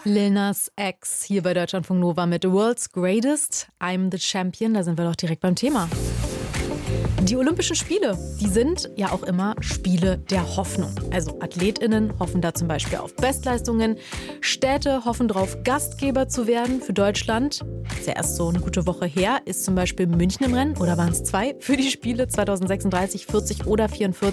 Lil Nas X hier bei Deutschlandfunk Nova mit The World's Greatest, I'm the Champion. Da sind wir doch direkt beim Thema. Die Olympischen Spiele, die sind ja auch immer Spiele der Hoffnung. Also AthletInnen hoffen da zum Beispiel auf Bestleistungen. Städte hoffen darauf, Gastgeber zu werden für Deutschland. Ist ja erst so eine gute Woche her, ist zum Beispiel München im Rennen, oder waren es 2 für die Spiele 2036, 40 oder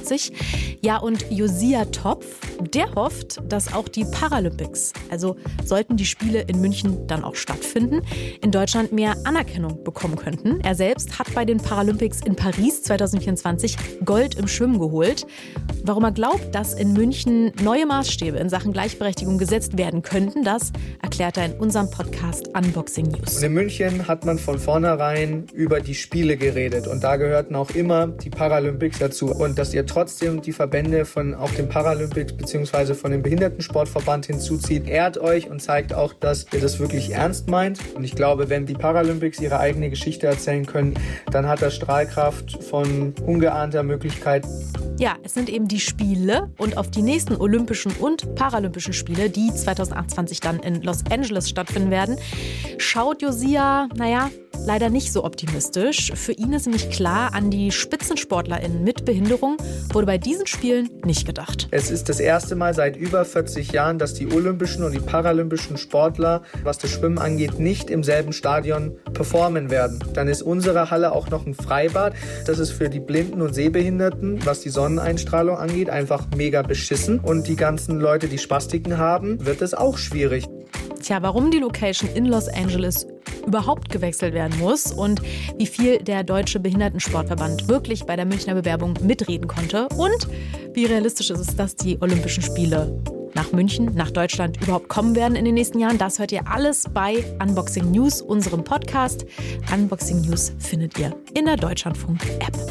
44. Ja, und Josia Topf, der hofft, dass auch die Paralympics, also sollten die Spiele in München dann auch stattfinden, in Deutschland mehr Anerkennung bekommen könnten. Er selbst hat bei den Paralympics in Paris 2024 Gold im Schwimmen geholt. Warum er glaubt, dass in München neue Maßstäbe in Sachen Gleichberechtigung gesetzt werden könnten, das erklärt er in unserem Podcast Unboxing News. Und in München hat man von vornherein über die Spiele geredet und da gehörten auch immer die Paralympics dazu. Und dass ihr trotzdem die Verbände von auch den Paralympics bzw. von dem Behindertensportverband hinzuzieht, ehrt euch und zeigt auch, dass ihr das wirklich ernst meint. Und ich glaube, wenn die Paralympics ihre eigene Geschichte erzählen können, dann hat das Strahlkraft von ungeahnter Möglichkeit. Ja, es sind eben die Spiele und auf die nächsten Olympischen und Paralympischen Spiele, die 2028 dann in Los Angeles stattfinden werden, schaut Josia, leider nicht so optimistisch. Für ihn ist nämlich klar, an die SpitzensportlerInnen mit Behinderung wurde bei diesen Spielen nicht gedacht. Es ist das erste Mal seit über 40 Jahren, dass die olympischen und die paralympischen Sportler, was das Schwimmen angeht, nicht im selben Stadion performen werden. Dann ist unsere Halle auch noch ein Freibad. Das ist für die Blinden und Sehbehinderten, was die Sonneneinstrahlung angeht, einfach mega beschissen. Und die ganzen Leute, die Spastiken haben, wird es auch schwierig. Tja, warum die Location in Los Angeles überhaupt gewechselt werden muss und wie viel der Deutsche Behindertensportverband wirklich bei der Münchner Bewerbung mitreden konnte und wie realistisch ist es, dass die Olympischen Spiele nach München, nach Deutschland überhaupt kommen werden in den nächsten Jahren. Das hört ihr alles bei Unboxing News, unserem Podcast. Unboxing News findet ihr in der Deutschlandfunk-App.